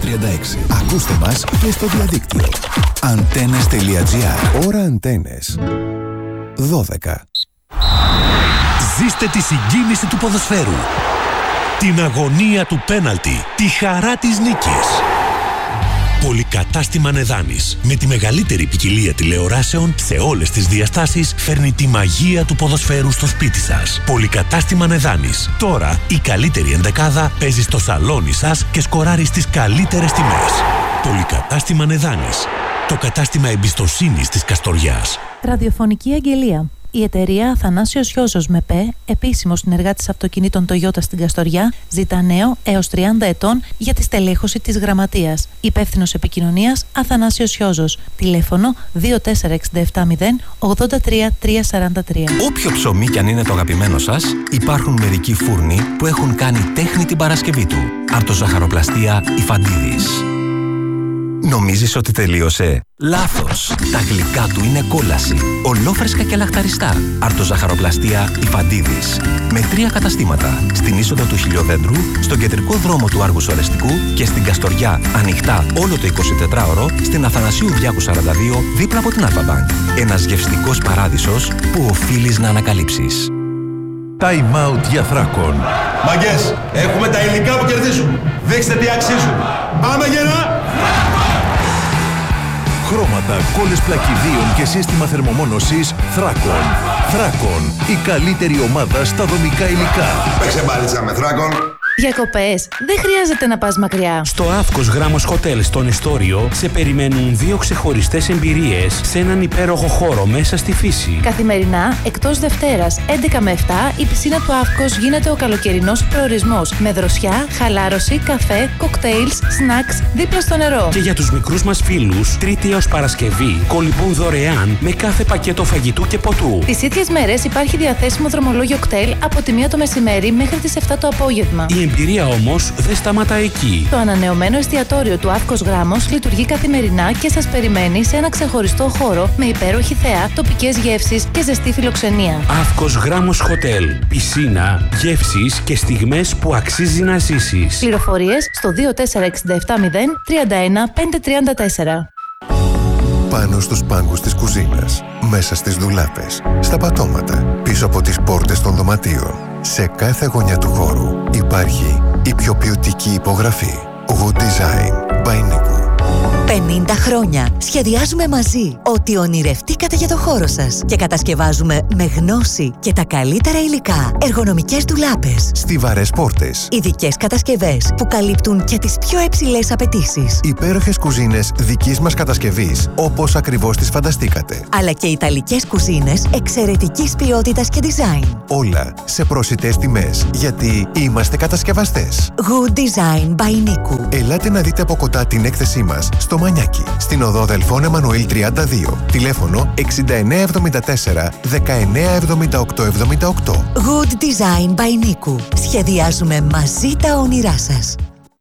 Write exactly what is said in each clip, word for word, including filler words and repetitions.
τριάντα έξι. Ακούστε μας και στο διαδίκτυο. Αντένες τελεία τζι άρ. Ώρα Αντένες. δώδεκα. Ζήστε τη συγκίνηση του ποδοσφαίρου. Την αγωνία του πέναλτι. Τη χαρά της νίκης. Πολυκατάστημα Νεδάνης, με τη μεγαλύτερη ποικιλία τηλεοράσεων σε όλες τις διαστάσεις, φέρνει τη μαγεία του ποδοσφαίρου στο σπίτι σας. Πολυκατάστημα Νεδάνης. Τώρα η καλύτερη ενδεκάδα παίζει στο σαλόνι σας και σκοράρει στις καλύτερες τιμές. Πολυκατάστημα Νεδάνης. Το κατάστημα εμπιστοσύνης της Καστοριάς. Ραδιοφωνική αγγελία. Η εταιρεία Αθανάσιος Γιώζος ΜΕΠΕ, επίσημος συνεργάτης αυτοκινήτων Toyota στην Καστοριά, ζητά νέο έως τριάντα ετών για τη στελέχωση της γραμματείας. Υπεύθυνος επικοινωνίας Αθανάσιος Γιώζος. Τηλέφωνο δύο τέσσερα έξι επτά μηδέν ογδόντα τρία τριακόσια σαράντα τρία. Όποιο ψωμί κι αν είναι το αγαπημένο σας, υπάρχουν μερικοί φούρνοι που έχουν κάνει τέχνη την Παρασκευή του. Αρτοζαχαροπλαστεία Ιφαντίδης. Νομίζεις ότι τελείωσε? Λάθος! Τα γλυκά του είναι κόλαση. Ολόφρεσκα και λαχταριστά. Αρτοζαχαροπλαστεία Ιφαντίδης. Με τρία καταστήματα. Στην είσοδο του Χιλιοδέντρου, στον κεντρικό δρόμο του Άργου Σορεστικού και στην Καστοριά, ανοιχτά όλο το εικοσιτετράωρο, στην Αθανασίου Διάκου σαράντα δύο, δίπλα από την Αλφα-Μπανκ. Ένας γευστικός παράδεισος που οφείλεις να ανακαλύψεις. Time out για Θράκον. Μαγκές, έχουμε τα υλικά που κερδίζουν. Δείξτε τι αξίζουν. Πάμε γερά! Χρώματα, κόλλες πλακιδίων και σύστημα θερμομόνωσης Θράκον. Θράκον, η καλύτερη ομάδα στα δομικά υλικά. Παίξε μπάλιτσα με Θράκον. Διακοπές, δεν χρειάζεται να πας μακριά. Στο Αύκος Γράμμος Hotel στον Εστόριο σε περιμένουν δύο ξεχωριστές εμπειρίες σε έναν υπέροχο χώρο μέσα στη φύση. Καθημερινά, εκτός Δευτέρας, έντεκα με επτά, η πισίνα του Αύκος γίνεται ο καλοκαιρινός προορισμός. Με δροσιά, χαλάρωση, καφέ, κοκτέιλς, σνακς δίπλα στο νερό. Και για τους μικρούς μας φίλους, Τρίτη έως Παρασκευή, κολυμπούν δωρεάν με κάθε πακέτο φαγητού και ποτού. Τις ίδιες μέρες υπάρχει διαθέσιμο δρομολόγιο κτέλ από τη μία το μεσημέρι μέχρι τις επτά το απόγευμα. Η εμπειρία όμως δεν σταματά εκεί. Το ανανεωμένο εστιατόριο του Αύκος Γράμμος λειτουργεί καθημερινά και σας περιμένει σε ένα ξεχωριστό χώρο με υπέροχη θέα, τοπικές γεύσεις και ζεστή φιλοξενία. Αύκος Γράμμος Hotel. Πισίνα, γεύσεις και στιγμές που αξίζει να ζήσεις. Πληροφορίες στο δύο τέσσερα έξι επτά μηδέν τρία ένα πέντε τρία τέσσερα. Πάνω στους πάγκους της κουζίνας, μέσα στις ντουλάπες, στα πατώματα, πίσω από τις πόρτες των δωματίων. Σε κάθε γωνιά του χώρου υπάρχει η πιο ποιοτική υπογραφή. Good Design by Nico. πενήντα χρόνια σχεδιάζουμε μαζί ό,τι ονειρευτήκατε για το χώρο σας και κατασκευάζουμε με γνώση και τα καλύτερα υλικά εργονομικές ντουλάπες, Στιβαρές πόρτες, ειδικές κατασκευές που καλύπτουν και τις πιο υψηλές απαιτήσεις, υπέροχες κουζίνες δικής μας κατασκευής όπως ακριβώς τις φανταστήκατε, αλλά και ιταλικές κουζίνες εξαιρετικής ποιότητας και design. όλα σε προσιτές τιμές, γιατί είμαστε κατασκευαστές. Good Design by Nico. Ελάτε να δείτε από κοντά την έκθεσή μας στο Μανιάκι, στην οδό Δελφών Εμμανουήλ τριάντα δύο. Τηλέφωνο εξήντα εννέα εβδομήντα τέσσερα δεκαεννέα εβδομήντα οκτώ εβδομήντα οκτώ. Good Design by Nico. Σχεδιάζουμε μαζί τα όνειρά σας.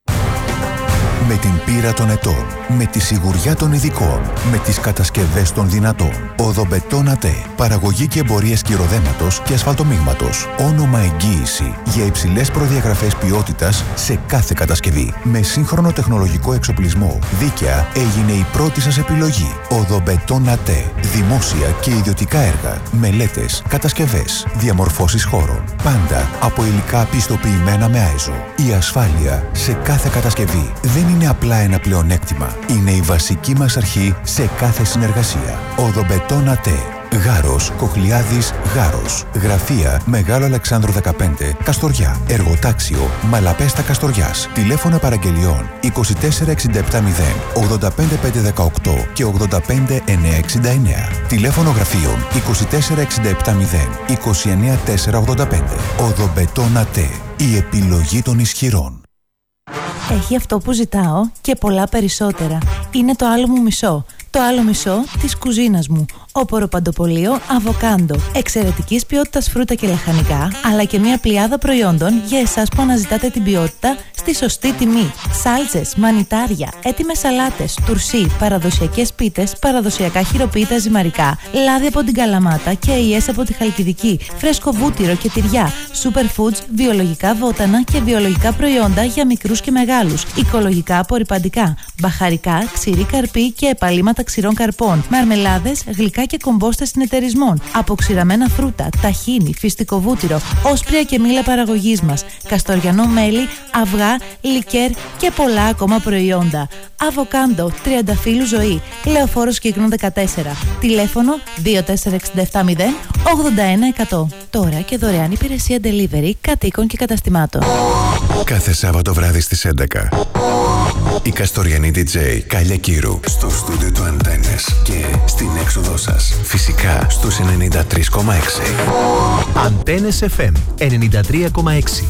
Με την πείρα των ετών, με τη σιγουριά των ειδικών, με τις κατασκευές των δυνατών. Οδομπετόν ΑΤΕ. Παραγωγή και εμπορία σκυροδέματος και ασφαλτομίγματος. Όνομα εγγύηση για υψηλές προδιαγραφές ποιότητας σε κάθε κατασκευή. Με σύγχρονο τεχνολογικό εξοπλισμό. Δίκαια έγινε η πρώτη σας επιλογή. Οδομπετόν ΑΤΕ. Δημόσια και ιδιωτικά έργα. Μελέτες, κατασκευές, διαμορφώσεις χώρων. Πάντα από υλικά πιστοποιημένα με άιζο. Η ασφάλεια σε κάθε κατασκευή δεν είναι απλά ένα πλεονέκτημα. Είναι η βασική μας αρχή σε κάθε συνεργασία. Οδομπετόν ΑΤΕ. Γάρος, Κοχλιάδης, Γάρος. Γραφεία Μεγάλο Αλεξάνδρου δεκαπέντε, Καστοριά. Εργοτάξιο Μαλαπέστα Καστοριάς. Τηλέφωνα παραγγελιών είκοσι τέσσερα εξήντα επτά μηδέν ογδόντα πέντε πεντακόσια δεκαοκτώ και ογδόντα πέντε εννιακόσια εξήντα εννέα. Τηλέφωνο γραφείων είκοσι τέσσερα εξήντα επτά μηδέν είκοσι εννέα τετρακόσια ογδόντα πέντε. Οδομπετόν ΑΤΕ. Η επιλογή των ισχυρών. Έχει αυτό που ζητάω και πολλά περισσότερα. Είναι το άλλο μου μισό. Το άλλο μισό της κουζίνας μου. Οποροπαντοπολείο Αβοκάντο. Εξαιρετικής ποιότητας φρούτα και λαχανικά, αλλά και μια πλειάδα προϊόντων για εσάς που αναζητάτε την ποιότητα στη σωστή τιμή. Σάλτσες, μανιτάρια, έτοιμες σαλάτες, τουρσί, παραδοσιακές πίτες, παραδοσιακά χειροποίητα ζυμαρικά, λάδι από την Καλαμάτα και αειές από τη Χαλκιδική, φρέσκο βούτυρο και τυριά, superfoods, βιολογικά βότανα και βιολογικά προϊόντα για μικρούς και μεγάλους, οικολογικά απορρυπαντικά, μπαχαρικά, ξηρή καρπή και επαλήματα ξηρών καρπών, μαρμελάδες, γλυκά και κομπόστες συνεταιρισμών, αποξηραμένα φρούτα, ταχίνι, φυστικό βούτυρο, όσπρια και μήλα παραγωγής μας, καστοριανό μέλι, αυγά, λικέρ και πολλά ακόμα προϊόντα. Αβοκάντο, Τριανταφύλου Ζωή, Λεωφόρος Κύκνου δεκατέσσερα, τηλέφωνο δύο τέσσερα έξι επτά μηδέν ογδόντα ένα εκατό. Τώρα και δωρεάν υπηρεσία delivery κατοίκων και καταστημάτων. Κάθε Σάββατο βράδυ στις έντεκα. Η Καστοριανή ντι τζέι Κάλια Κύρου στο στούντιο του Αντένες και στην έξοδό σας. Φυσικά στους ενενήντα τρία κόμμα έξι. Αντένες εφ εμ ενενήντα τρία κόμμα έξι.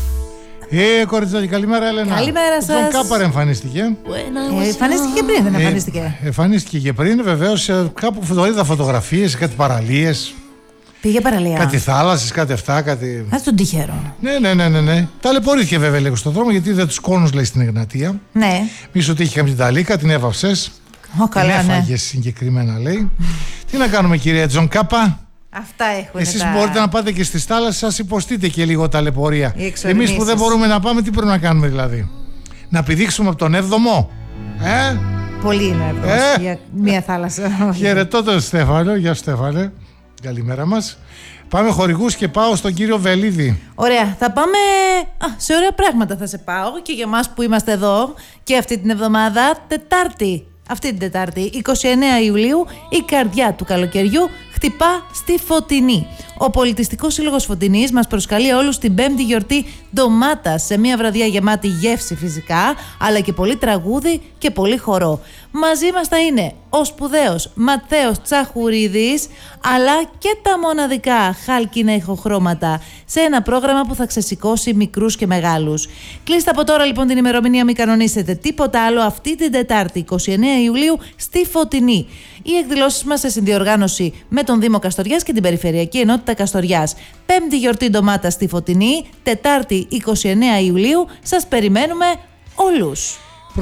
Ε, κοριτσάκι, καλημέρα, Έλενα. Καλημέρα σας. Τον Κάπαρα εμφανίστηκε. Ε, εμφανίστηκε και πριν, δεν εμφανίστηκε. Ε, εμφανίστηκε και πριν, βεβαίως. Κάπου το είδα φωτογραφίες, κάτι παραλίες. Πήγε παραλία. Κάτι θάλασσες, κάτι αυτά, κάτι. Α τον τυχερό. Ναι, ναι, ναι, ναι, ναι. Ταλαιπωρήθηκε βέβαια λίγο στον δρόμο γιατί είδα τους κόνους, λέει, στην Εγνατία. Ναι. Μη ότι είχε καμία ταλίκα, την έβαψες. Ω, καλά, την ναι. έφαγες συγκεκριμένα, λέει. Τι να κάνουμε, κυρία Τζον Κάπα. Αυτά έχουν. Εσείς τα... μπορείτε να πάτε και στις θάλασσες, σας υποστείτε και λίγο ταλαιπωρία. Εμείς που δεν σας. μπορούμε να πάμε, τι πρέπει να κάνουμε δηλαδή? Να πηδήξουμε από τον έβδομο. Ε? Πολύ είναι έβδομος Ε? για μια θάλασσα. Χαιρετώ τον Στέφανο. Γεια Στέφανε. Καλημέρα μας. Πάμε χορηγούς και πάω στον κύριο Βελίδη. Ωραία, θα πάμε. Α, σε ωραία πράγματα θα σε πάω και για εμάς που είμαστε εδώ και αυτή την εβδομάδα. Τετάρτη, αυτή την Τετάρτη, εικοστή ενάτη Ιουλίου, η καρδιά του καλοκαιριού χτυπά στη Φωτεινή. Ο Πολιτιστικός Σύλλογος Φωτεινής μας προσκαλεί όλους την πέμπτη γιορτή ντομάτας, σε μια βραδιά γεμάτη γεύση φυσικά, αλλά και πολύ τραγούδι και πολύ χορό. Μαζί μας θα είναι ο σπουδαίος Ματθαίος Τσαχουρίδης, αλλά και τα μοναδικά χάλκινα ηχοχρώματα, σε ένα πρόγραμμα που θα ξεσηκώσει μικρούς και μεγάλους. Κλείστε από τώρα λοιπόν την ημερομηνία, μην κανονίσετε τίποτα άλλο, αυτή την Τετάρτη, εικοστή ενάτη Ιουλίου, στη Φωτεινή. Οι εκδηλώσεις μας σε συνδιοργάνωση με τον Δήμο Καστοριάς και την Περιφερειακή Ενότητα Καστοριάς. Πέμπτη γιορτή ντομάτα στη Φωτεινή, Τετάρτη εικοστή ενάτη Ιουλίου. Σας περιμένουμε όλους.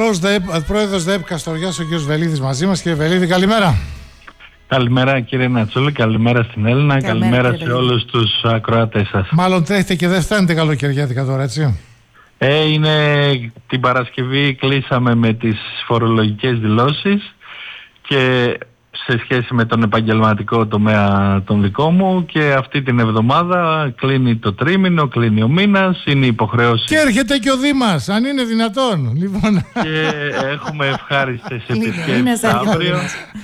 Πρόεδρος ΔΕΠ Καστοριάς, ο κ. Βελίδης μαζί μας. Κύριε Βελίδη, καλημέρα. Καλημέρα κύριε Νατσούλη, καλημέρα στην Έλληνα, καλημέρα, καλημέρα σε όλους τους ακροατές σας. Μάλλον τρέχετε και δεν φτάνετε καλοκαιριάτικα τώρα, έτσι? Ε, είναι την Παρασκευή, κλείσαμε με τις φορολογικές δηλώσεις και σε σχέση με τον επαγγελματικό τομέα τον δικό μου, και αυτή την εβδομάδα κλείνει το τρίμηνο, κλείνει ο μήνας, είναι υποχρέωση. Και έρχεται και ο Δήμας, αν είναι δυνατόν. Λοιπόν. Και έχουμε ευχάριστες επισκέψεις αύριο.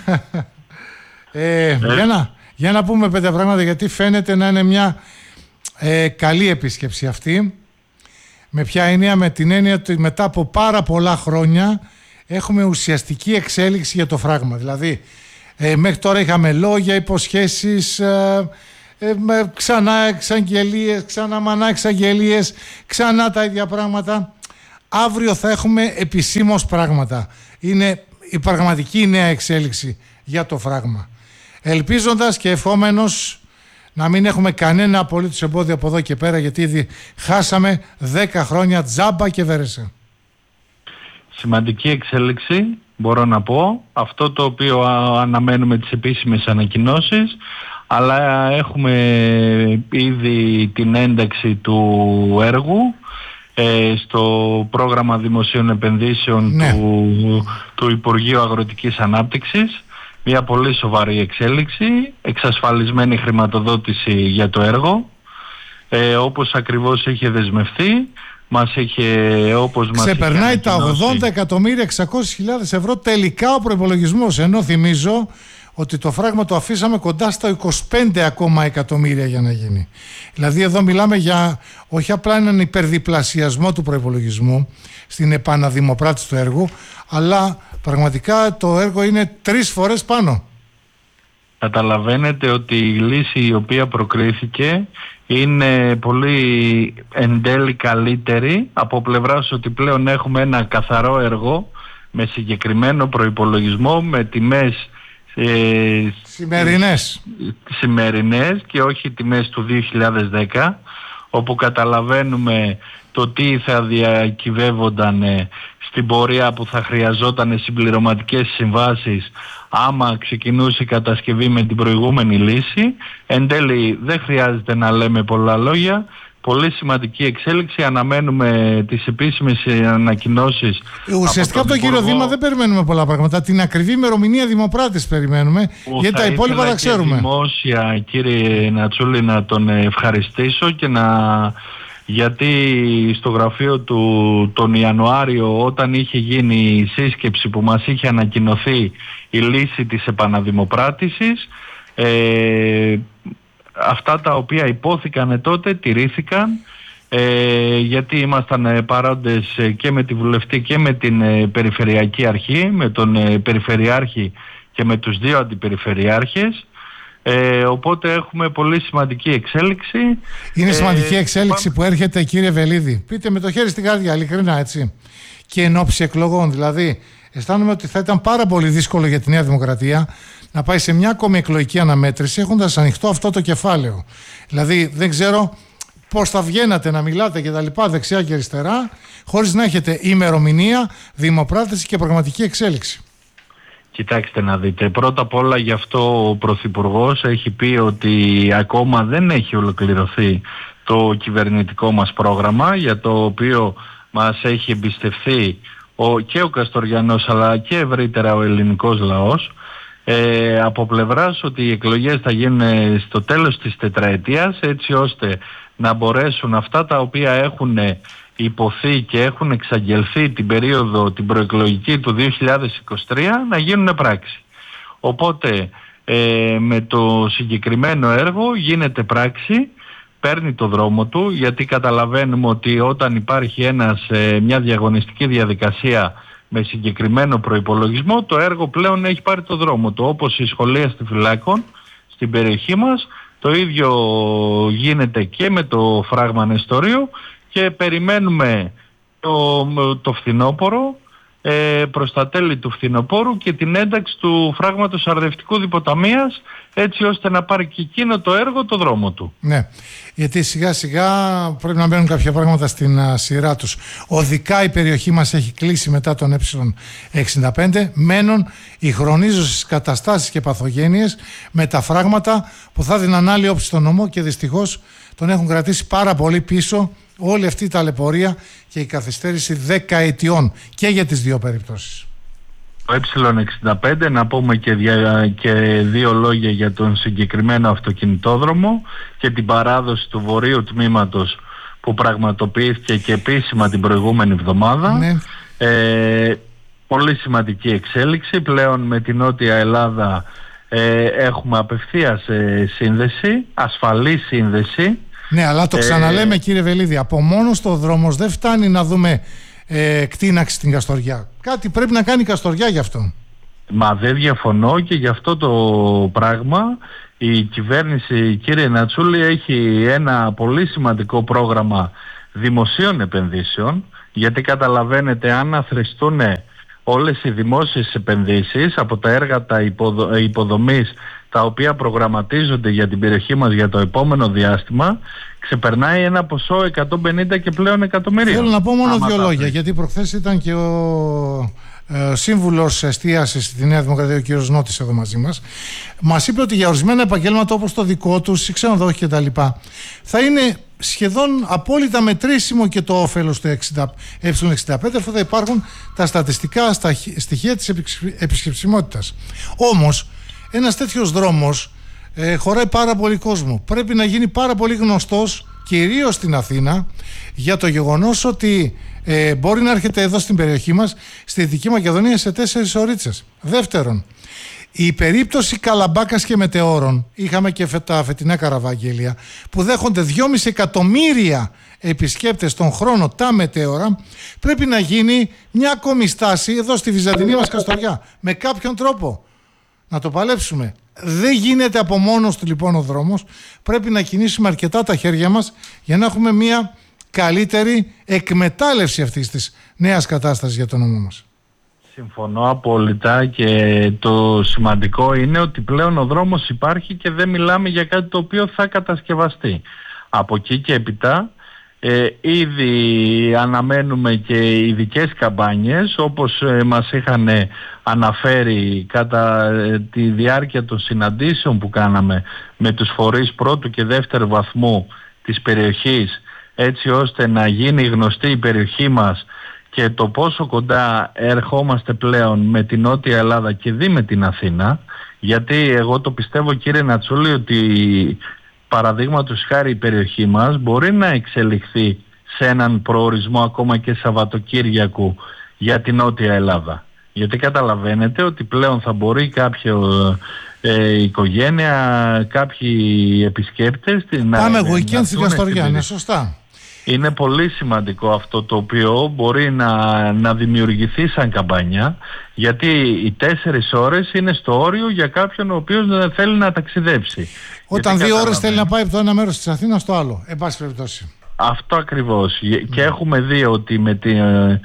ε, ε. Για, να, για να πούμε πέντε πράγματα, γιατί φαίνεται να είναι μια ε, καλή επίσκεψη αυτή. Με ποια έννοια? Με την έννοια ότι μετά από πάρα πολλά χρόνια έχουμε ουσιαστική εξέλιξη για το φράγμα. Δηλαδή ε, μέχρι τώρα είχαμε λόγια, υποσχέσεις, ε, ε, ξανά εξαγγελίες, ξανά μανά εξαγγελίες, ξανά τα ίδια πράγματα. Αύριο θα έχουμε επισήμως πράγματα. Είναι η πραγματική νέα εξέλιξη για το φράγμα. Ελπίζοντας και ευχόμενος να μην έχουμε κανένα απολύτως εμπόδιο από εδώ και πέρα, γιατί ήδη χάσαμε δέκα χρόνια τζάμπα και βέρεσε. Σημαντική εξέλιξη, μπορώ να πω, αυτό το οποίο αναμένουμε τις επίσημες ανακοινώσεις, αλλά έχουμε ήδη την ένταξη του έργου ε, στο πρόγραμμα δημοσίων επενδύσεων, ναι, του, του Υπουργείου Αγροτικής Ανάπτυξης. Μια πολύ σοβαρή εξέλιξη, εξασφαλισμένη χρηματοδότηση για το έργο, ε, όπως ακριβώς είχε δεσμευθεί. Μας είχε, όπως μας ξεπερνάει είχε τα ογδόντα εκατομμύρια εξακόσιες χιλιάδες ευρώ τελικά ο προϋπολογισμός, ενώ θυμίζω ότι το φράγμα το αφήσαμε κοντά στα είκοσι πέντε ακόμα εκατομμύρια για να γίνει. Δηλαδή εδώ μιλάμε για όχι απλά έναν υπερδιπλασιασμό του προϋπολογισμού στην επαναδημοπράτηση του έργου, αλλά πραγματικά το έργο είναι τρεις φορές πάνω. Καταλαβαίνετε ότι η λύση η οποία προκρίθηκε είναι πολύ εν τέλει καλύτερη από πλευράς ότι πλέον έχουμε ένα καθαρό έργο με συγκεκριμένο προϋπολογισμό, με τιμές ε, σημερινές. σημερινές και όχι τιμές του δύο χιλιάδες δέκα, όπου καταλαβαίνουμε το τι θα διακυβεύονταν στην πορεία που θα χρειαζόταν συμπληρωματικές συμβάσεις άμα ξεκινούσε η κατασκευή με την προηγούμενη λύση. Εν τέλει δεν χρειάζεται να λέμε πολλά λόγια. Πολύ σημαντική εξέλιξη. Αναμένουμε τις επίσημες ανακοινώσεις. Ουσιαστικά από τον κύριο Δήμα δεν περιμένουμε πολλά πράγματα. Την ακριβή ημερομηνία δημοπράτης περιμένουμε. Γιατί τα υπόλοιπα τα ξέρουμε. Δημόσια, κύριε Νατσούλη, να τον ευχαριστήσω και να... γιατί στο γραφείο του τον Ιανουάριο, όταν είχε γίνει η σύσκεψη που μας είχε ανακοινωθεί η λύση της επαναδημοπράτησης, ε, αυτά τα οποία υπόθηκαν τότε τηρήθηκαν, ε, γιατί ήμασταν παρόντες και με τη βουλευτή και με την ε, περιφερειακή αρχή, με τον ε, περιφερειάρχη και με τους δύο αντιπεριφερειάρχες. Ε, οπότε έχουμε πολύ σημαντική εξέλιξη. Είναι σημαντική ε, εξέλιξη που έρχεται, κύριε Βελίδη. Πείτε με το χέρι στην καρδιά, ειλικρινά, έτσι. Και εν ώψη εκλογών. Δηλαδή, αισθάνομαι ότι θα ήταν πάρα πολύ δύσκολο για τη Νέα Δημοκρατία να πάει σε μια ακόμη εκλογική αναμέτρηση έχοντας ανοιχτό αυτό το κεφάλαιο. Δηλαδή, δεν ξέρω πώς θα βγαίνατε να μιλάτε και τα λοιπά δεξιά και αριστερά, χωρίς να έχετε ημερομηνία, δημοπράτηση και πραγματική εξέλιξη. Κοιτάξτε να δείτε, πρώτα απ' όλα γι' αυτό ο Πρωθυπουργός έχει πει ότι ακόμα δεν έχει ολοκληρωθεί το κυβερνητικό μας πρόγραμμα, για το οποίο μας έχει εμπιστευθεί ο, και ο Καστοριανός αλλά και ευρύτερα ο ελληνικός λαός, ε, από πλευράς ότι οι εκλογές θα γίνουν στο τέλος της τετραετίας, έτσι ώστε να μπορέσουν αυτά τα οποία έχουν υποθεί και έχουν εξαγγελθεί την περίοδο την προεκλογική του δύο χιλιάδες είκοσι τρία να γίνουν πράξη. Οπότε ε, με το συγκεκριμένο έργο γίνεται πράξη, παίρνει το δρόμο του, γιατί καταλαβαίνουμε ότι όταν υπάρχει ένας, ε, μια διαγωνιστική διαδικασία με συγκεκριμένο προϋπολογισμό, το έργο πλέον έχει πάρει το δρόμο του, όπως η σχολεία Στιφυλάκων στην περιοχή μας. Το ίδιο γίνεται και με το φράγμα Νεστορίου και περιμένουμε το, το φθινόπωρο, ε, προς τα τέλη του φθινοπόρου και την ένταξη του φράγματος Αρδευτικού Διποταμείας, έτσι ώστε να πάρει και εκείνο το έργο το δρόμο του. Ναι, γιατί σιγά σιγά πρέπει να μπαίνουν κάποια πράγματα στην α, σειρά τους. Οδικά η περιοχή μας έχει κλείσει μετά τον ε εξήντα πέντε, μένουν οι χρονίζωσες καταστάσεις και παθογένειες με τα φράγματα που θα δίναν άλλη όψη στον νομό και δυστυχώς τον έχουν κρατήσει πάρα πολύ πίσω όλη αυτή η ταλαιπωρία και η καθυστέρηση δεκαετιών και για τις δύο περιπτώσεις. Το ε εξήντα πέντε, να πούμε και, δια, και δύο λόγια για τον συγκεκριμένο αυτοκινητόδρομο και την παράδοση του βορείου τμήματος που πραγματοποιήθηκε και επίσημα την προηγούμενη εβδομάδα. Ναι. Ε, πολύ σημαντική εξέλιξη. Πλέον με την Νότια Ελλάδα ε, έχουμε απευθείας ε, σύνδεση, ασφαλή σύνδεση. Ναι, αλλά το ξαναλέμε ε, κύριε Βελίδη, από μόνος το δρόμος δεν φτάνει να δούμε ε, κτίναξη στην Καστοριά. Κάτι πρέπει να κάνει η Καστοριά γι' αυτό. Μα δεν διαφωνώ και γι' αυτό το πράγμα η κυβέρνηση, κύριε Νατσούλη, έχει ένα πολύ σημαντικό πρόγραμμα δημοσίων επενδύσεων, γιατί καταλαβαίνετε, αν αθροιστούν όλες οι δημόσιες επενδύσεις από τα έργα τα υποδο, υποδομής τα οποία προγραμματίζονται για την περιοχή μας για το επόμενο διάστημα, ξεπερνάει ένα ποσό εκατόν πενήντα και πλέον εκατομμύρια. Θέλω να πω μόνο Άμα δύο λόγια, γιατί προχθές ήταν και ο ε, σύμβουλος εστίασης στη Νέα Δημοκρατία, ο κύριος Νότης, εδώ μαζί μας. Μας είπε ότι για ορισμένα επαγγέλματα όπως το δικό τους, οι ξενοδόχοι και τα λοιπά, θα είναι σχεδόν απόλυτα μετρήσιμο και το όφελος του ε εξήντα πέντε, αφού θα υπάρχουν τα στατιστικά στοιχεία της επισκεψιμότητας. Όμως ένας τέτοιος δρόμος ε, χωράει πάρα πολύ κόσμο. Πρέπει να γίνει πάρα πολύ γνωστός, κυρίως στην Αθήνα, για το γεγονός ότι ε, μπορεί να έρχεται εδώ στην περιοχή μας, στη Δυτική Μακεδονία, σε τέσσερις ωρίτσες. Δεύτερον, η περίπτωση Καλαμπάκας και Μετεώρων, είχαμε και τα φετινά Καραβαγγέλια, που δέχονται δυόμισι εκατομμύρια επισκέπτες τον χρόνο τα μετέωρα, πρέπει να γίνει μια ακόμη στάση εδώ στη Βυζαντινή μας Καστοριά, με κάποιον τρόπο να το παλέψουμε. Δεν γίνεται από μόνος του λοιπόν ο δρόμος, πρέπει να κινήσουμε αρκετά τα χέρια μας για να έχουμε μια καλύτερη εκμετάλλευση αυτής της νέας κατάστασης για τον νόμο μας. Συμφωνώ απόλυτα και το σημαντικό είναι ότι πλέον ο δρόμος υπάρχει και δεν μιλάμε για κάτι το οποίο θα κατασκευαστεί. Από εκεί και έπειτα ε, ήδη αναμένουμε και ειδικές καμπάνιες όπως ε, μας είχαν αναφέρει κατά ε, τη διάρκεια των συναντήσεων που κάναμε με τους φορείς πρώτου και δεύτερου βαθμού της περιοχής, έτσι ώστε να γίνει γνωστή η περιοχή μας και το πόσο κοντά ερχόμαστε πλέον με την Νότια Ελλάδα και δι με την Αθήνα, γιατί εγώ το πιστεύω, κύριε Νατσούλη, ότι παραδείγματος χάρη η περιοχή μας μπορεί να εξελιχθεί σε έναν προορισμό ακόμα και Σαββατοκύριακου για την Νότια Ελλάδα. Γιατί καταλαβαίνετε ότι πλέον θα μπορεί κάποια ε, οικογένεια, κάποιοι επισκέπτες να... Πάμε weekend στην Καστοριά, είναι σωστά. Είναι πολύ σημαντικό αυτό το οποίο μπορεί να, να δημιουργηθεί σαν καμπάνια, γιατί οι τέσσερις ώρες είναι στο όριο για κάποιον ο οποίος δεν θέλει να ταξιδέψει. Όταν δύο ώρες θέλει να πάει από το ένα μέρος της Αθήνας στο άλλο, εν πάση περιπτώσει. Αυτό ακριβώς. Mm. Και έχουμε δει ότι με, τη,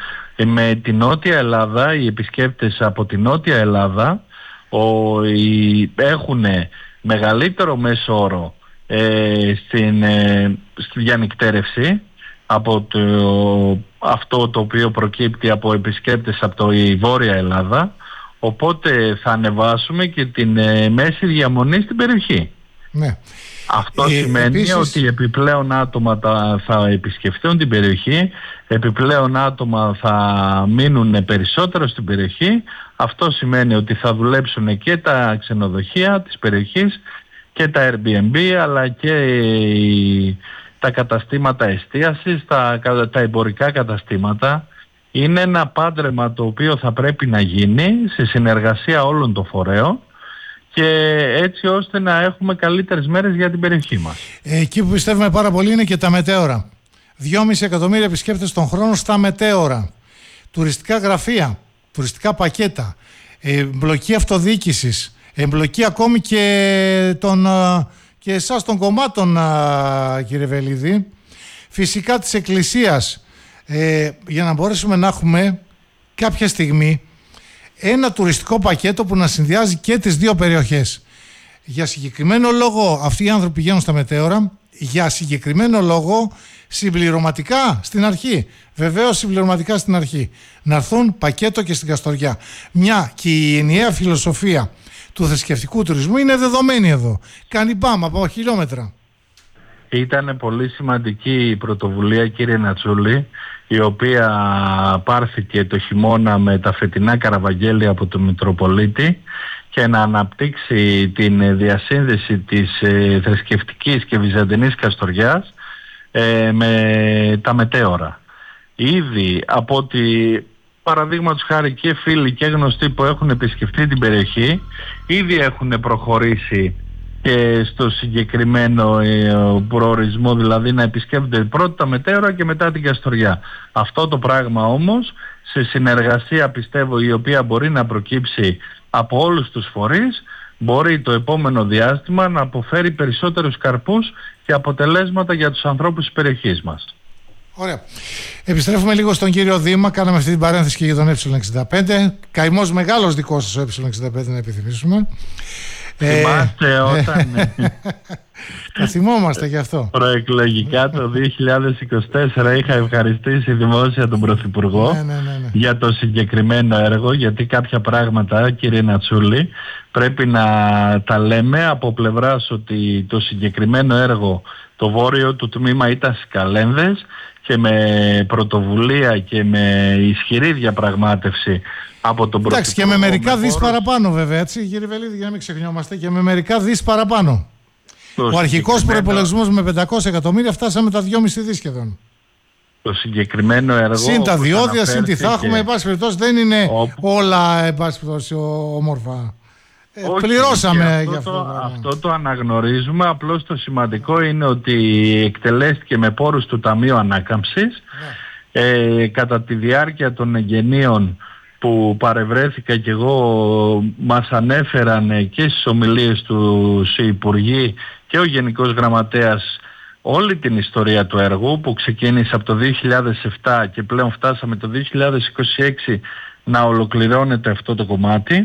με την Νότια Ελλάδα, οι επισκέπτες από την Νότια Ελλάδα ο, οι, έχουν μεγαλύτερο μέσο όρο ε, στην, ε, στη διανυκτέρευση από το, αυτό το οποίο προκύπτει από επισκέπτες από το η Βόρεια Ελλάδα, οπότε θα ανεβάσουμε και την ε, μέση διαμονή στην περιοχή. Ναι. Αυτό ε, σημαίνει επίσης... ότι επιπλέον άτομα θα, θα επισκεφτούν την περιοχή, επιπλέον άτομα θα μείνουν περισσότερο στην περιοχή. Αυτό σημαίνει ότι θα δουλέψουν και τα ξενοδοχεία της περιοχής και τα Airbnb, αλλά και οι, τα καταστήματα εστίασης, τα, τα εμπορικά καταστήματα. Είναι ένα πάντρεμα το οποίο θα πρέπει να γίνει σε συνεργασία όλων των φορέων και έτσι ώστε να έχουμε καλύτερες μέρες για την περιοχή μας. Εκεί που πιστεύουμε πάρα πολύ είναι και τα μετέωρα. δυόμισι εκατομμύρια επισκέπτες τον χρόνο στα μετέωρα. Τουριστικά γραφεία, τουριστικά πακέτα, εμπλοκή αυτοδιοίκησης, εμπλοκή ακόμη και, των, και εσάς των κομμάτων, κύριε Βελίδη. Φυσικά της Εκκλησίας, ε, για να μπορέσουμε να έχουμε κάποια στιγμή ένα τουριστικό πακέτο που να συνδυάζει και τις δύο περιοχές. Για συγκεκριμένο λόγο αυτοί οι άνθρωποι πηγαίνουν στα μετέωρα, για συγκεκριμένο λόγο συμπληρωματικά στην αρχή. Βεβαίως συμπληρωματικά στην αρχή. Να έρθουν πακέτο και στην Καστοριά. Μια και η ενιαία φιλοσοφία του θρησκευτικού τουρισμού είναι δεδομένη εδώ. Κάνει μπαμ από χιλιόμετρα. Ήταν πολύ σημαντική η πρωτοβουλία, κύριε Νατσούλη, η οποία πάρθηκε το χειμώνα με τα φετινά καραβαγγέλια από τον Μητροπολίτη και να αναπτύξει την διασύνδεση της ε, θρησκευτικής και βυζαντινής Καστοριάς ε, με τα μετέωρα. Ήδη από ότι παραδείγματος χάρη και φίλοι και γνωστοί που έχουν επισκεφτεί την περιοχή ήδη έχουν προχωρήσει και στο συγκεκριμένο ε, προορισμό, δηλαδή να επισκέπτονται πρώτα τα μετέωρα και μετά την Καστοριά. Αυτό το πράγμα όμως σε συνεργασία, πιστεύω, η οποία μπορεί να προκύψει από όλους τους φορείς, μπορεί το επόμενο διάστημα να αποφέρει περισσότερους καρπούς και αποτελέσματα για τους ανθρώπους της περιοχής μας. Ωραία. Επιστρέφουμε λίγο στον κύριο Δήμα. Κάναμε αυτή την παρένθεση και για τον ε εξήντα πέντε. Καημός μεγάλος δικός σας ο ε εξήντα πέντε, να επιθυμίσουμε. Θυμάστε όταν θα θυμόμαστε γι' αυτό. Προεκλογικά το δύο χιλιάδες είκοσι τέσσερα είχα ευχαριστήσει δημόσια τον Πρωθυπουργό ναι, ναι, ναι, ναι. για το συγκεκριμένο έργο, γιατί κάποια πράγματα, κύριε Νατσούλη, πρέπει να τα λέμε από πλευράς ότι το συγκεκριμένο έργο, το βόρειο του τμήμα ήταν στις Καλένδες και με πρωτοβουλία και με ισχυρή διαπραγμάτευση από τον Πρωθυπουργό. Εντάξει, και με μερικά δις παραπάνω, βέβαια, έτσι, κύριε Βελίδη, για να μην ξεχνιόμαστε, και με μερικά δις παραπάνω. Το Ο αρχικός προϋπολογισμός με πεντακόσια εκατομμύρια φτάσαμε τα δυόμισι δις σχεδόν. Το συγκεκριμένο έργο. Συν τα διόδια, συν τι θα έχουμε, εν πάση περιπτώσει, δεν είναι όπου... όλα, εν πάση περιπτώσει, όμορφα. Ε, Όχι, πληρώσαμε αυτό για αυτό. Το, αυτό το αναγνωρίζουμε, απλώς το σημαντικό είναι ότι εκτελέστηκε με πόρους του Ταμείου Ανάκαμψης. Ναι. Ε, κατά τη διάρκεια των εγγενείων που παρευρέθηκα και εγώ, μας ανέφεραν και στις ομιλίες του οι υπουργοί και ο Γενικός Γραμματέας όλη την ιστορία του έργου που ξεκίνησε από το δύο χιλιάδες επτά και πλέον φτάσαμε το δύο χιλιάδες είκοσι έξι να ολοκληρώνεται αυτό το κομμάτι,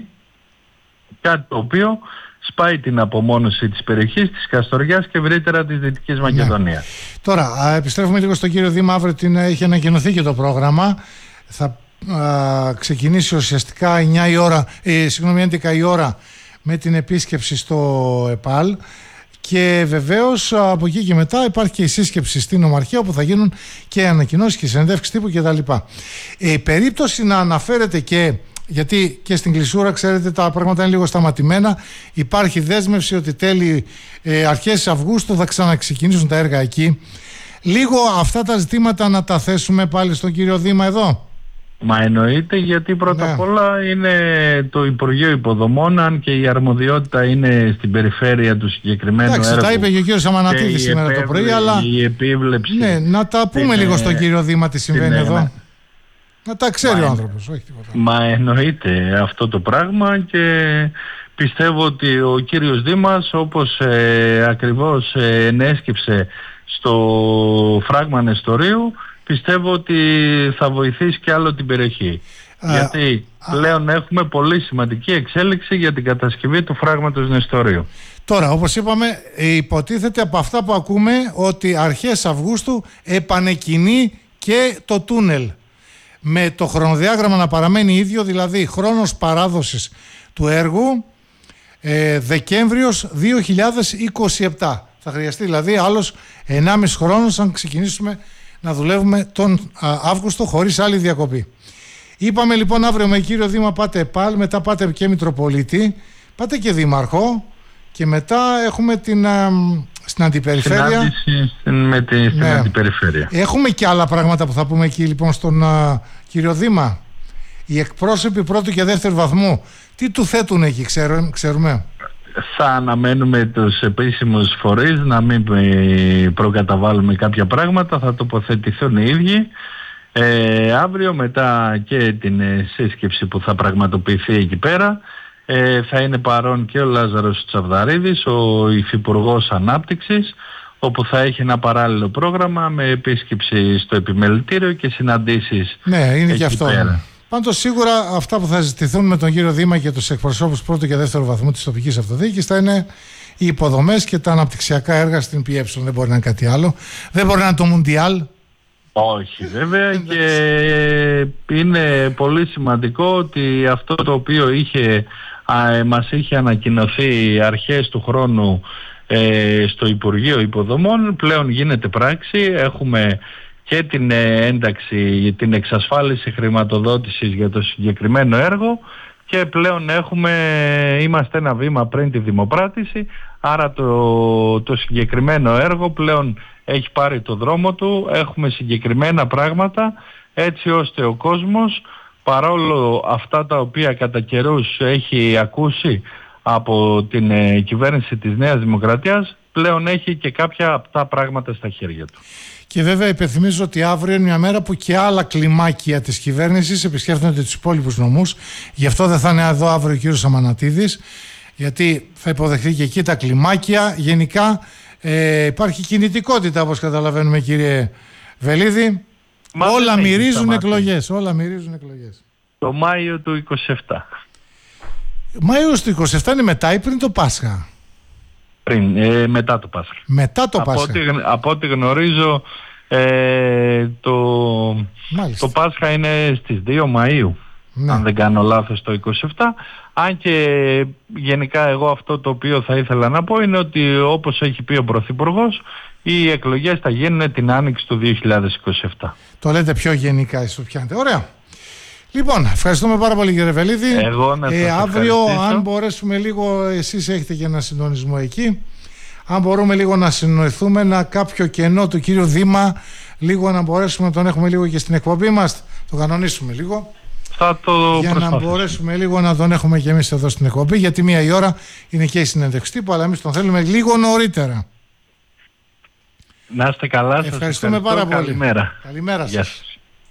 κάτι το οποίο σπάει την απομόνωση της περιοχής της Καστοριάς και ευρύτερα της Δυτικής Μακεδονίας. Ναι. Τώρα, επιστρέφουμε λίγο στον κύριο Δήμα. Αύριο την έχει ανακοινωθεί και το πρόγραμμα. Θα α, ξεκινήσει ουσιαστικά εννιά η ώρα, ε, συγγνώμη, έντεκα η ώρα με την επίσκεψη στο ΕΠΑΛ. Και βεβαίως από εκεί και μετά υπάρχει και η σύσκεψη στην Ομαρχία, όπου θα γίνουν και ανακοινώσεις και συνεντεύξεις τύπου κτλ. Η ε, περίπτωση να αναφέρεται και, γιατί και στην Κλεισούρα ξέρετε τα πράγματα είναι λίγο σταματημένα, υπάρχει δέσμευση ότι τέλη ε, αρχές Αυγούστου θα ξαναξεκινήσουν τα έργα εκεί. Λίγο αυτά τα ζητήματα να τα θέσουμε πάλι στον κύριο Δήμα εδώ. Μα εννοείται, γιατί πρώτα ναι. απ' όλα είναι το Υπουργείο Υποδομών, αν και η αρμοδιότητα είναι στην περιφέρεια του συγκεκριμένου έργου. Εντάξει, τα είπε και ο κύριος Αμανατίδης σήμερα επέβλε, το πρωί, αλλά η επίβλεψη. Ναι, να τα πούμε είναι, λίγο στον κύριο Δήμα τι συμβαίνει είναι, εδώ. ναι. Να τα ξέρει Μα, ο άνθρωπος, όχι τίποτα. Μα εννοείται αυτό το πράγμα, και πιστεύω ότι ο κύριος Δήμας, όπως ε, ακριβώς ε, ενέσκυψε στο φράγμα Νεστορίου, πιστεύω ότι θα βοηθήσει και άλλο την περιοχή. Α, γιατί α, πλέον έχουμε πολύ σημαντική εξέλιξη για την κατασκευή του φράγματος Νεστορίου. Τώρα, όπως είπαμε, υποτίθεται από αυτά που ακούμε ότι αρχές Αυγούστου επανεκκινεί και το τούνελ. Με το χρονοδιάγραμμα να παραμένει ίδιο, δηλαδή χρόνος παράδοσης του έργου ε, Δεκέμβριος δύο χιλιάδες είκοσι επτά. Θα χρειαστεί δηλαδή άλλος ενάμιση χρόνος αν ξεκινήσουμε να δουλεύουμε τον α, Αύγουστο χωρίς άλλη διακοπή. Είπαμε λοιπόν αύριο με κύριο Δήμα πάτε ΕΠΑΛ, μετά πάτε και Μητροπολίτη, πάτε και Δήμαρχο και μετά έχουμε την, α, στην Αντιπεριφέρεια. Συνάντηση με τη, στην ναι. Αντιπεριφέρεια. Έχουμε και άλλα πράγματα που θα πούμε εκεί λοιπόν στον α, κύριο Δήμα. Οι εκπρόσωποι πρώτου και δεύτερου βαθμού, τι του θέτουν εκεί, ξέρουμε, ξέρουμε. Θα αναμένουμε τους επίσημους φορείς να μην προκαταβάλουμε κάποια πράγματα, θα τοποθετηθούν οι ίδιοι. Ε, αύριο μετά και την σύσκεψη που θα πραγματοποιηθεί εκεί πέρα ε, θα είναι παρόν και ο Λάζαρος Τσαβδαρίδης, ο Υφυπουργός Ανάπτυξης, όπου θα έχει ένα παράλληλο πρόγραμμα με επίσκεψη στο επιμελητήριο και συναντήσεις. Ναι, είναι εκεί και αυτό. Πέρα. Πάντως σίγουρα αυτά που θα ζητηθούν με τον κύριο Δήμα και τους εκπροσώπους πρώτου και δεύτερου βαθμού της τοπικής αυτοδιοίκησης θα είναι οι υποδομές και τα αναπτυξιακά έργα στην ΠΕ. Δεν μπορεί να είναι κάτι άλλο. Δεν μπορεί να είναι το Μουντιάλ. Όχι βέβαια, και είναι πολύ σημαντικό ότι αυτό το οποίο είχε, α, μας είχε ανακοινωθεί αρχές του χρόνου ε, στο Υπουργείο Υποδομών πλέον γίνεται πράξη. Έχουμε και την ένταξη, την εξασφάλιση χρηματοδότησης για το συγκεκριμένο έργο, και πλέον έχουμε, είμαστε ένα βήμα πριν τη δημοπράτηση, άρα το, το συγκεκριμένο έργο πλέον έχει πάρει το δρόμο του, έχουμε συγκεκριμένα πράγματα έτσι ώστε ο κόσμος, παρόλο αυτά τα οποία κατά καιρούς έχει ακούσει από την ε, κυβέρνηση της Νέας Δημοκρατίας, πλέον έχει και κάποια από τα πράγματα στα χέρια του. Και βέβαια υπενθυμίζω ότι αύριο είναι μια μέρα που και άλλα κλιμάκια της κυβέρνησης επισκέφτονται τους υπόλοιπους νομούς. Γι' αυτό δεν θα είναι εδώ αύριο ο κύριος Αμανατίδης, γιατί θα υποδεχθεί και εκεί τα κλιμάκια. Γενικά ε, υπάρχει κινητικότητα, όπως καταλαβαίνουμε, κύριε Βελίδη. Μα όλα μυρίζουν εκλογές, όλα μυρίζουν εκλογές. Το Μάιο του είκοσι επτά. Μάιος του είκοσι επτά είναι μετά ή πριν το Πάσχα? Πριν, ε, μετά το Πάσχα. Μετά το από Πάσχα. Ό,τι, από ό,τι γνωρίζω ε, το, το Πάσχα είναι στις δύο Μαΐου. Ναι. Αν δεν κάνω λάθος, το είκοσι επτά. Αν και γενικά εγώ αυτό το οποίο θα ήθελα να πω είναι ότι, όπως έχει πει ο Πρωθυπουργός, οι εκλογές θα γίνουν την άνοιξη του δύο χιλιάδες είκοσι επτά. Το λέτε πιο γενικά, εσείς το πιάνετε. Ωραία. Λοιπόν, ευχαριστούμε πάρα πολύ κύριε Βελίδη. Εγώ να σας ε, αύριο, ευχαριστήσω. αν μπορέσουμε λίγο, εσείς έχετε και ένα συντονισμό εκεί, αν μπορούμε λίγο να συνοηθούμε, να κάποιο κενό του κύριου Δήμα, λίγο να μπορέσουμε να τον έχουμε λίγο και στην εκπομπή μας, το κανονίσουμε λίγο. Θα το για προσπαθήσω. Να μπορέσουμε λίγο να τον έχουμε και εμείς εδώ στην εκπομπή, γιατί μία η ώρα είναι και η συνέντευξη τύπου, αλλά εμείς τον θέλουμε λίγο νωρίτερα. Να είστε καλά, σας ευχαριστούμε πάρα πολύ. Καλημέρα. Καλημέρα σας.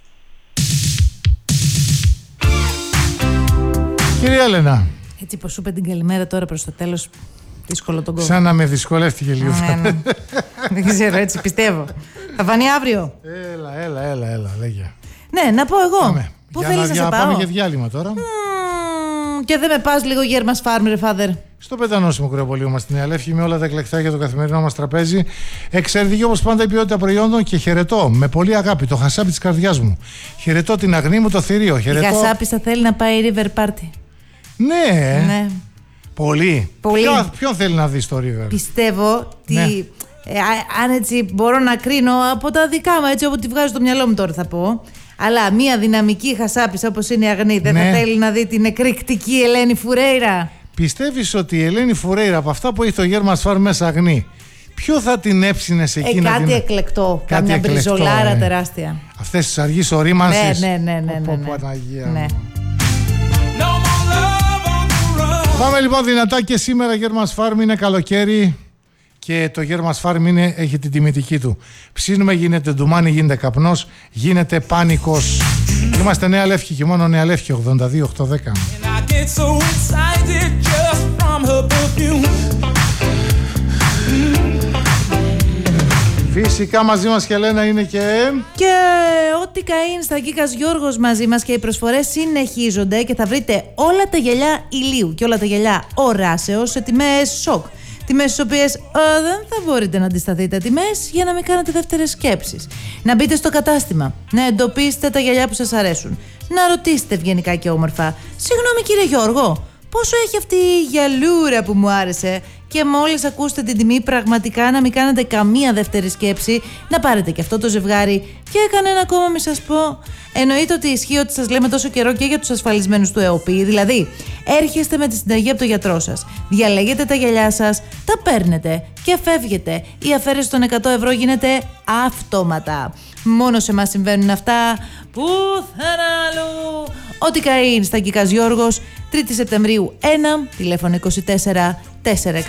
Κυρία Έλενα. Έτσι πως σου είπε την καλημέρα τώρα προς το τέλος, δύσκολο τον κόμμα. Σαν να με δυσκολεύτηκε λίγο. Ναι, ναι. Δεν ξέρω, έτσι πιστεύω. Θα φανεί αύριο. Έλα, έλα, έλα, έλα, λέγε. Ναι, να πω εγώ. Πάμε. Πού Για θέλεις να, να, σε για, πάω? πάμε για διάλειμμα τώρα. Mm, και δεν με πας λίγο Γέρμας Φάρμ, ρε φάδερ? Στο πεντανόσημο κρεοπολείο μας στην Νέα Λεύκη, με όλα τα εκλεκτά για το καθημερινό μας τραπέζι. Εξαιρετική όπως πάντα η ποιότητα προϊόντων και χαιρετώ με πολύ αγάπη το χασάπι της καρδιάς μου. Χαιρετώ την αγνή μου το θηρίο. Χαιρετώ... Η χασάπισσα θέλει να πάει River Party. Ναι. Ναι. Πολύ. Πολύ. Ποιο, ποιον θέλει να δει στο River? Πιστεύω ότι. Ναι. Ε, αν έτσι μπορώ να κρίνω από τα δικά μου, έτσι όπου τη βγάζω στο μυαλό μου τώρα θα πω. Αλλά μια δυναμική χασάπισσα όπως είναι η Αγνή δεν Ναι. θα θέλει να δει την εκρηκτική Ελένη Φουρέιρα? Πιστεύεις ότι η Ελένη Φουρέιρα από αυτά που έχει το Γέρμας Φάρμ μέσα αγνή, ποιο θα την έψινε σε Ε, εκείνα κάτι την... εκλεκτό. Κάτι Κάμια εκλεκτό, μπριζολάρα ε. τεράστια. Αυτές τις αργείς ορίμανσης. Ναι, ναι, ναι, ναι, ναι, ναι. Πω, Παναγία Ναι. μου. Πάμε λοιπόν δυνατά και σήμερα Γέρμας Φάρμ είναι καλοκαίρι και το Γέρμας Φάρμ είναι, έχει την τιμητική του. Ψήνουμε, γίνεται ντουμάνι, γίνεται καπνός, γίνεται πάνικος. Είμαστε Νέα Λεύκη και μόνο Νέα Λεύκη ογδόντα δύο οκτακόσια δέκα. Φυσικά μαζί μας, Χελένα, είναι και... Και ό,τι καΐν στα Κίκας Γιώργος μαζί μας και οι προσφορές συνεχίζονται και θα βρείτε όλα τα γυαλιά ηλίου και όλα τα γυαλιά οράσεως σε τιμές σοκ. Τιμές στις οποίες ε, δεν θα μπορείτε να αντισταθείτε. Τιμές για να μην κάνετε δεύτερες σκέψεις. Να μπείτε στο κατάστημα, να εντοπίσετε τα γυαλιά που σας αρέσουν. Να ρωτήσετε ευγενικά και όμορφα: συγγνώμη κύριε Γιώργο, πόσο έχει αυτή η γυαλούρα που μου άρεσε? Και μόλις ακούσετε την τιμή, πραγματικά να μην κάνετε καμία δεύτερη σκέψη, να πάρετε και αυτό το ζευγάρι. Και κανένα ακόμα μη σας πω. Εννοείται ότι ισχύει ότι σας λέμε τόσο καιρό και για τους ασφαλισμένους του ΕΟΠΗ. Δηλαδή, έρχεστε με τη συνταγή από το γιατρό σας, διαλέγετε τα γυαλιά σας, τα παίρνετε και φεύγετε. Η αφαίρεση των εκατό ευρώ γίνεται αυτόματα. Μόνο σε εμάς συμβαίνουν αυτά. Πουθενά αλλού. Ό,τι καεί στα Κίκας Γιώργος, τρίτη Σεπτεμβρίου ένα, τηλέφωνο είκοσι τέσσερα τέσσερα